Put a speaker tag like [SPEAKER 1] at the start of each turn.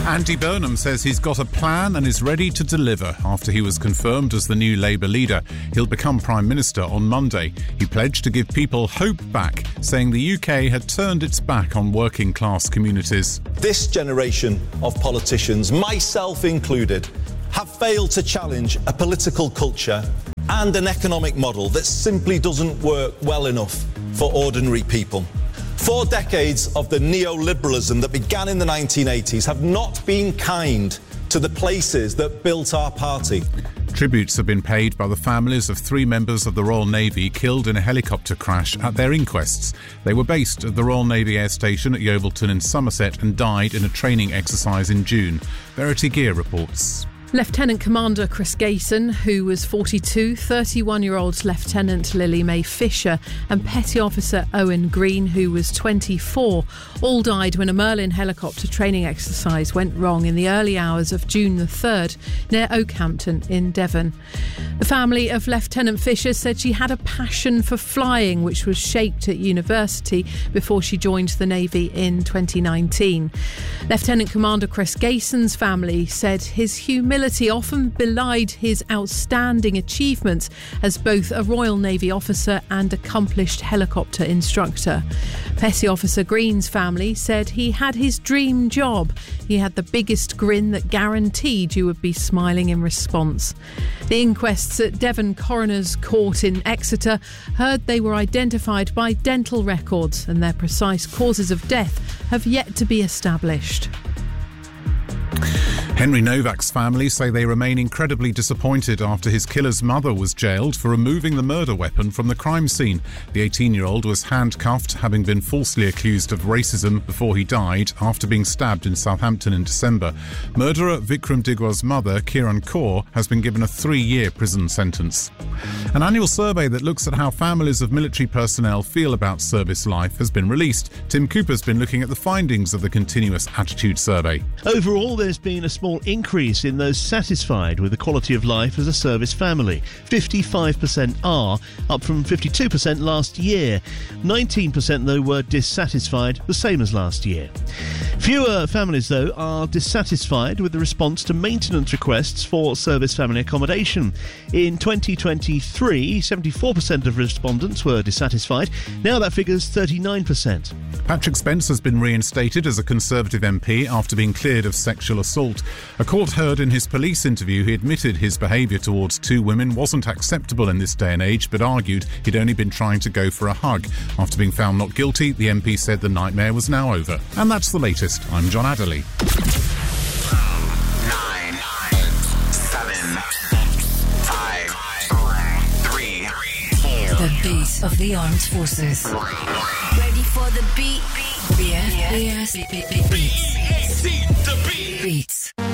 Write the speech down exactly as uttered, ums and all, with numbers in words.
[SPEAKER 1] Andy Burnham says he's got a plan and is ready to deliver after he was confirmed as the new Labour leader. He'll become Prime Minister on Monday. He pledged to give people hope back, saying the U K had turned its back on working class communities.
[SPEAKER 2] This generation of politicians, myself included, have failed to challenge a political culture and an economic model that simply doesn't work well enough for ordinary people. Four decades of the neoliberalism that began in the nineteen eighties have not been kind to the places that built our party.
[SPEAKER 1] Tributes have been paid by the families of three members of the Royal Navy killed in a helicopter crash at their inquests. They were based at the Royal Navy Air Station at Yeovilton in Somerset and died in a training exercise in June. Verity Gear reports.
[SPEAKER 3] Lieutenant Commander Chris Gayson, who was forty-two, thirty-one-year-old Lieutenant Lily Mae Fisher and Petty Officer Owen Green, who was twenty-four, all died when a Merlin helicopter training exercise went wrong in the early hours of June the third near Oakhampton in Devon. The family of Lieutenant Fisher said she had a passion for flying, which was shaped at university before she joined the Navy in twenty nineteen. Lieutenant Commander Chris Gayson's family said his humility often belied his outstanding achievements as both a Royal Navy officer and accomplished helicopter instructor. Petty Officer Green's family said he had his dream job. He had the biggest grin that guaranteed you would be smiling in response. The inquests at Devon Coroner's Court in Exeter heard they were identified by dental records, and their precise causes of death have yet to be established.
[SPEAKER 1] Henry Novak's family say they remain incredibly disappointed after his killer's mother was jailed for removing the murder weapon from the crime scene. The eighteen-year-old was handcuffed, having been falsely accused of racism before he died after being stabbed in Southampton in December. Murderer Vikram Digwa's mother, Kiran Kaur, has been given a three-year prison sentence. An annual survey that looks at how families of military personnel feel about service life has been released. Tim Cooper's been looking at the findings of the Continuous Attitude Survey.
[SPEAKER 4] Overall, there's been a small increase in those satisfied with the quality of life as a service family. fifty-five percent are, up from fifty-two percent last year. nineteen percent, though, were dissatisfied, the same as last year. Fewer families, though, are dissatisfied with the response to maintenance requests for service family accommodation. In twenty twenty-three, seventy-four percent of respondents were dissatisfied. Now that figure's thirty-nine percent.
[SPEAKER 1] Patrick Spence has been reinstated as a Conservative M P after being cleared of sexual assault. A court heard in his police interview he admitted his behaviour towards two women wasn't acceptable in this day and age, but argued he'd only been trying to go for a hug. After being found not guilty, the M P said the nightmare was now over. And that's the latest. I'm John Adderley.
[SPEAKER 5] Nine, eight, seven, six, five, four, three, two.
[SPEAKER 6] The beat of the armed forces.
[SPEAKER 7] Ready for the beat?
[SPEAKER 6] B F B S Beats. Beats.